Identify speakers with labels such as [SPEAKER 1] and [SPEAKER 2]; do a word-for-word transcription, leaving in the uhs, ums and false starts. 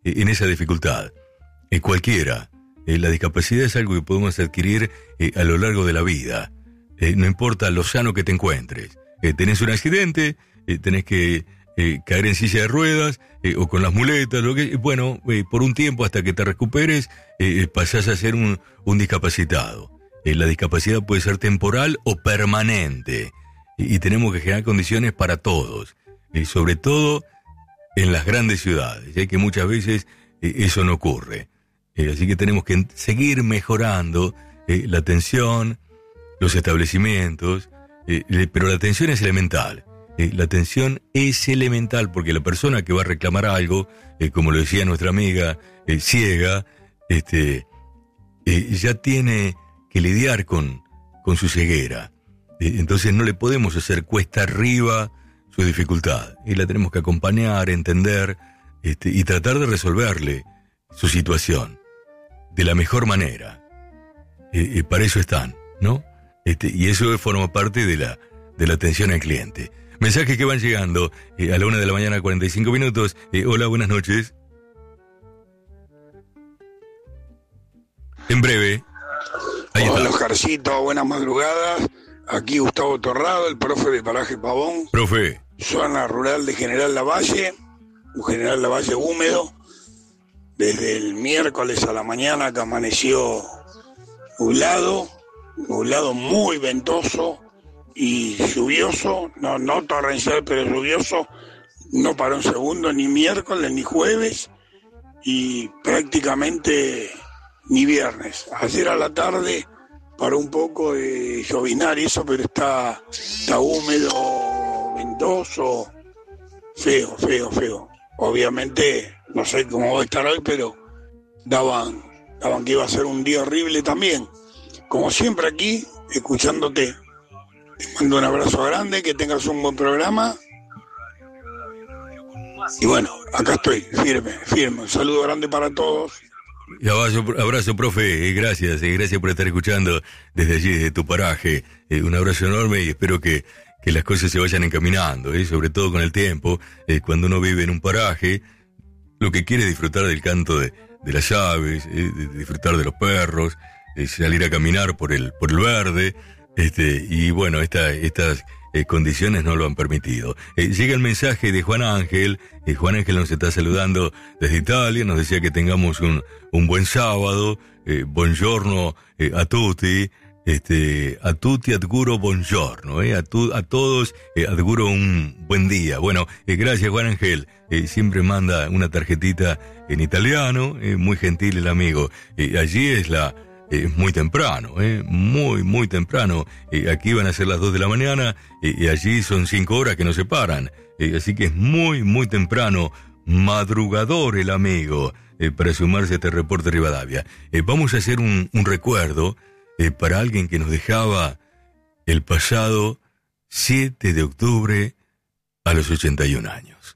[SPEAKER 1] eh, en esa dificultad. Eh, cualquiera. Eh, la discapacidad es algo que podemos adquirir eh, a lo largo de la vida. Eh, no importa lo sano que te encuentres. Eh, tenés un accidente, eh, tenés que eh, caer en silla de ruedas eh, o con las muletas, lo que, bueno, eh, por un tiempo hasta que te recuperes, eh, pasás a ser un, un discapacitado. Eh, la discapacidad puede ser temporal o permanente y, y tenemos que generar condiciones para todos, eh, sobre todo en las grandes ciudades, ya que muchas veces eh, eso no ocurre. Eh, así que tenemos que seguir mejorando eh, la atención, los establecimientos, eh, eh, pero la atención es elemental. Eh, la atención es elemental porque la persona que va a reclamar algo, eh, como lo decía nuestra amiga eh, ciega, este, eh, ya tiene que lidiar con, con su ceguera. Eh, entonces no le podemos hacer cuesta arriba su dificultad. Y la tenemos que acompañar, entender este, y tratar de resolverle su situación de la mejor manera. Eh, eh, para eso están, ¿no? Este, y eso forma parte de la, de la atención al cliente. Mensajes que van llegando eh, a la una de la mañana, cuarenta y cinco minutos. Eh, hola, buenas noches. En breve. Ahí
[SPEAKER 2] Hola,
[SPEAKER 1] está.
[SPEAKER 2] Oscarcito, buenas madrugadas. Aquí Gustavo Torrado, el profe de Paraje Pavón.
[SPEAKER 1] Profe.
[SPEAKER 2] Zona rural de General Lavalle, un General Lavalle húmedo. Desde el miércoles a la mañana que amaneció nublado, nublado muy ventoso y lluvioso, no, no torrencial, pero lluvioso, no paró un segundo, ni miércoles ni jueves y prácticamente ni viernes. Ayer a la tarde paró un poco de llovinar y eso, pero está, está húmedo, ventoso, feo, feo, feo. Obviamente, no sé cómo va a estar hoy, pero daban, daban que iba a ser un día horrible también. Como siempre aquí, escuchándote. Te mando un abrazo grande, que tengas un buen programa. Y bueno, acá estoy, firme, firme. Un saludo grande para todos.
[SPEAKER 1] Y abrazo, abrazo, profe, eh, gracias, eh, gracias por estar escuchando desde allí, desde tu paraje. Eh, un abrazo enorme y espero que, que las cosas se vayan encaminando, eh, sobre todo con el tiempo. Eh, cuando uno vive en un paraje, lo que quiere es disfrutar del canto de, de las aves, eh, de disfrutar de los perros, eh, salir a caminar por el, por el verde, este, y bueno, esta, estas eh, condiciones no lo han permitido. Eh, llega el mensaje de Juan Ángel. Eh, Juan Ángel nos está saludando desde Italia, nos decía que tengamos un, un buen sábado. Eh, buongiorno eh, a tutti, este, a tutti auguro buongiorno, eh, a, tu, a todos eh, auguro un buen día. Bueno, eh, gracias Juan Ángel, eh, siempre manda una tarjetita en italiano, eh, muy gentil el amigo. Eh, allí es la Es eh, muy temprano, eh, muy, muy temprano. Eh, aquí van a ser las dos de la mañana eh, y allí son cinco horas que nos separan. Eh, así que es muy, muy temprano, madrugador el amigo, eh, para sumarse a este reporte Rivadavia. Eh, vamos a hacer un, un recuerdo eh, para alguien que nos dejaba el pasado siete de octubre a los ochenta y un años.